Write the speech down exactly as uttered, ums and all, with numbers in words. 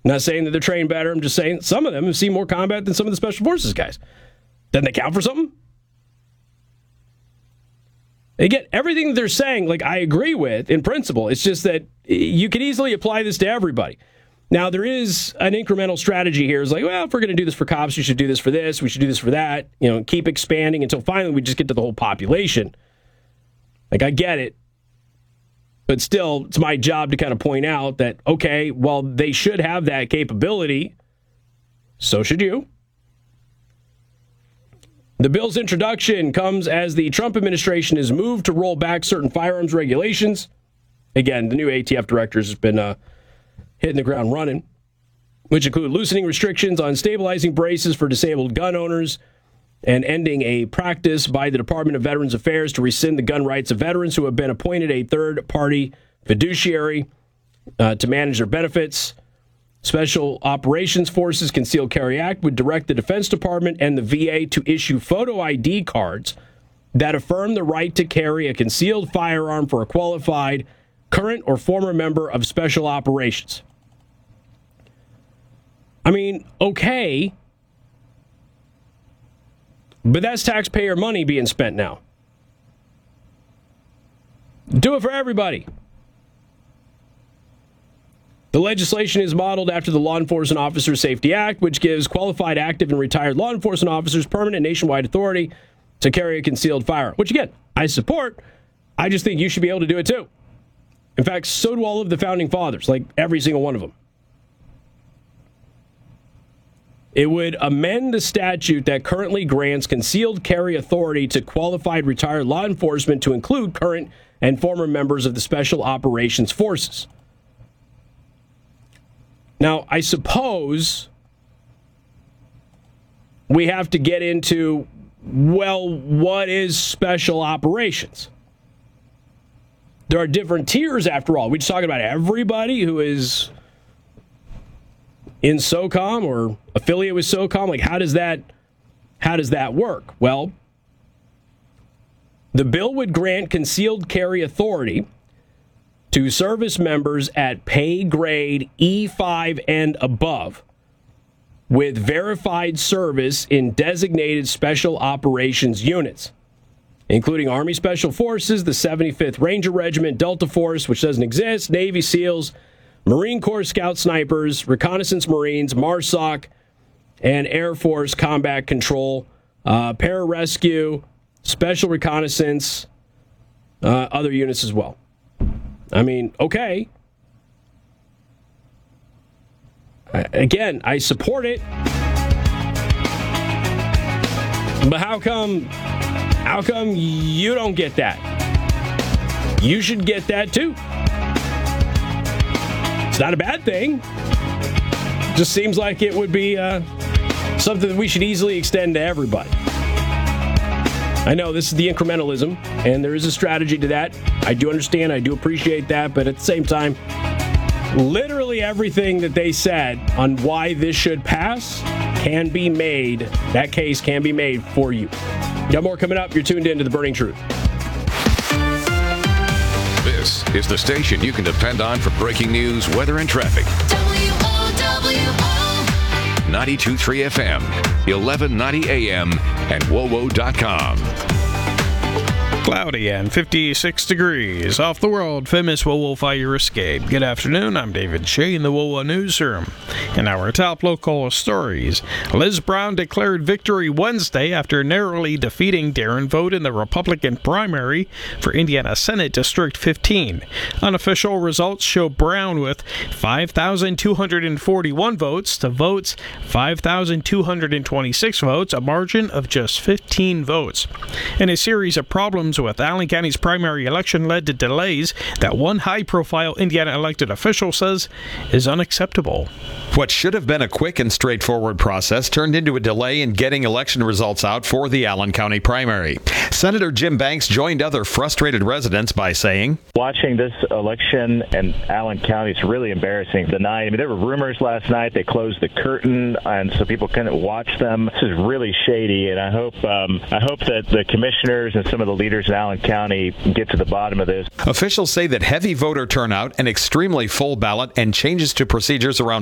Not saying that they're trained better. I'm just saying some of them have seen more combat than some of the Special Forces guys. Doesn't that count for something? Again, everything that they're saying, like, I agree with in principle. It's just that you can easily apply this to everybody. Now, there is an incremental strategy here. It's like, well, if we're going to do this for cops, we should do this for this, we should do this for that. You know, keep expanding until finally we just get to the whole population. Like, I get it. But still, it's my job to kind of point out that, okay, well, they should have that capability. So should you. The bill's introduction comes as the Trump administration has moved to roll back certain firearms regulations. Again, the new A T F director has been uh, hitting the ground running, which include loosening restrictions on stabilizing braces for disabled gun owners and ending a practice by the Department of Veterans Affairs to rescind the gun rights of veterans who have been appointed a third-party fiduciary uh, to manage their benefits. Special Operations Forces Concealed Carry Act would direct the Defense Department and the V A to issue photo I D cards that affirm the right to carry a concealed firearm for a qualified current or former member of Special Operations. I mean, okay, but that's taxpayer money being spent now. Do it for everybody. The legislation is modeled after the Law Enforcement Officer Safety Act, which gives qualified active and retired law enforcement officers permanent nationwide authority to carry a concealed firearm, which, again, I support. I just think you should be able to do it, too. In fact, so do all of the Founding Fathers, like every single one of them. It would amend the statute that currently grants concealed carry authority to qualified retired law enforcement to include current and former members of the Special Operations Forces. Now, I suppose we have to get into, well, what is special operations? There are different tiers, after all. We're just talking about everybody who is in SOCOM or affiliate with SOCOM. Like, how does that, how does that work? Well, the bill would grant concealed carry authority to service members at pay grade E five and above with verified service in designated special operations units, including Army Special Forces, the seventy-fifth Ranger Regiment, Delta Force, which doesn't exist, Navy SEALs, Marine Corps Scout Snipers, Reconnaissance Marines, MARSOC, and Air Force Combat Control, uh, Pararescue, Special Reconnaissance, uh, other units as well. I mean, okay. Again, I support it. But how come, how come you don't get that? You should get that too. It's not a bad thing. Just seems like it would be uh, something that we should easily extend to everybody. I know this is the incrementalism, and there is a strategy to that. I do understand, I do appreciate that, but at the same time, literally everything that they said on why this should pass can be made, that case can be made for you. Got more coming up. You're tuned in to The Burning Truth. This is the station you can depend on for breaking news, weather, and traffic. W O W O ninety-two point three F M, eleven ninety A M, and W O W O dot com. Cloudy and fifty-six degrees off the world famous W O W O fire escape. Good afternoon, I'm David Shea in the W O W O Newsroom. In our top local stories, Liz Brown declared victory Wednesday after narrowly defeating Darren Vogt in the Republican primary for Indiana Senate District fifteen. Unofficial results show Brown with five thousand two hundred forty-one votes to Vogt's five thousand two hundred twenty-six votes, a margin of just fifteen votes. In a series of problems with Allen County's primary election led to delays that one high-profile Indiana elected official says is unacceptable. What should have been a quick and straightforward process turned into a delay in getting election results out for the Allen County primary. Senator Jim Banks joined other frustrated residents by saying, watching this election in Allen County is really embarrassing. The night, I mean, there were rumors last night. They closed the curtain, and so people couldn't watch them. This is really shady, and I hope um, I hope that the commissioners and some of the leaders in Allen County get to the bottom of this. Officials say that heavy voter turnout, an extremely full ballot, and changes to procedures around